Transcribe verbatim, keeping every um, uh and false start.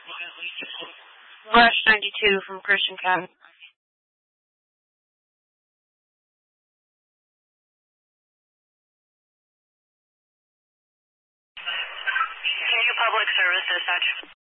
Rush ninety-two from Christian County. Can you public service dispatch?